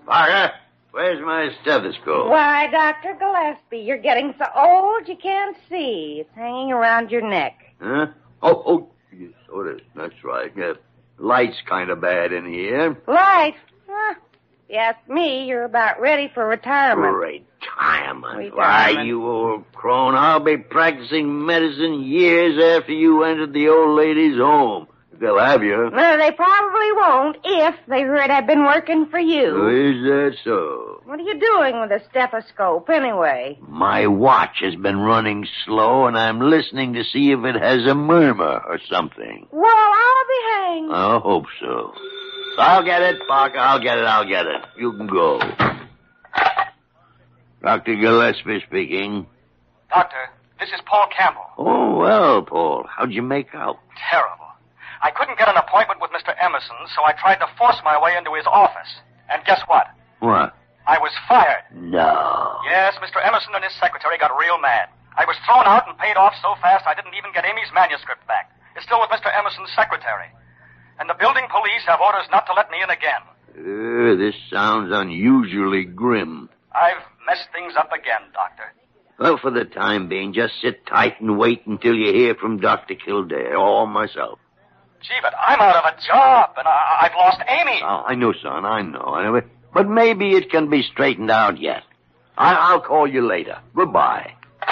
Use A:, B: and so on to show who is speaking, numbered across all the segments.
A: Parker, where's my stethoscope?
B: Why, Dr. Gillespie, you're getting so old you can't see. It's hanging around your neck.
A: Huh? Oh, yes, that's right. Light's kind of bad in here.
B: Light? Huh. If you ask me, you're about ready for retirement.
A: Retirement? Why, you old crone, I'll be practicing medicine years after you entered the old lady's home. They'll have you.
B: No, they probably won't if they heard I've been working for you.
A: Oh, is that so?
B: What are you doing with a stethoscope, anyway?
A: My watch has been running slow, and I'm listening to see if it has a murmur or something.
B: Well, I'll be hanged.
A: I hope so. I'll get it, Parker. I'll get it. You can go. Dr. Gillespie speaking.
C: Doctor, this is Paul Campbell.
A: Oh, well, Paul. How'd you make out?
C: Terrible. I couldn't get an appointment with Mr. Emerson, so I tried to force my way into his office. And guess what?
A: What?
C: I was fired.
A: No.
C: Yes, Mr. Emerson and his secretary got real mad. I was thrown out and paid off so fast I didn't even get Amy's manuscript back. It's still with Mr. Emerson's secretary. And the building police have orders not to let me in again.
A: This sounds unusually grim.
C: I've messed things up again, Doctor.
A: Well, for the time being, just sit tight and wait until you hear from Dr. Kildare or myself.
C: Gee, but I'm out of a job, and I've lost Amy.
A: Oh, I know, son, I know. But maybe it can be straightened out yet. I'll call you later. Goodbye.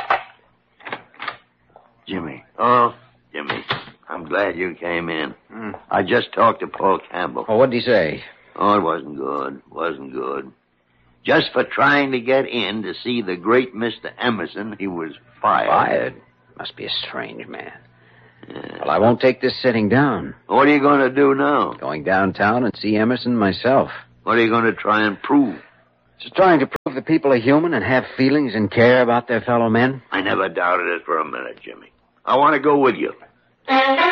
A: Jimmy. Oh, Jimmy. I'm glad you came in. I just talked to Paul Campbell.
D: Oh, what'd he say?
A: Oh, it wasn't good. Just for trying to get in to see the great Mr. Emerson, he was fired.
D: Fired? Must be a strange man. Yeah. Well, I won't take this sitting down.
A: What are you going to do now?
D: Going downtown and see Emerson myself.
A: What are you going to try and prove?
D: Just trying to prove that people are human and have feelings and care about their fellow men.
A: I never doubted it for a minute, Jimmy. I want to go with you.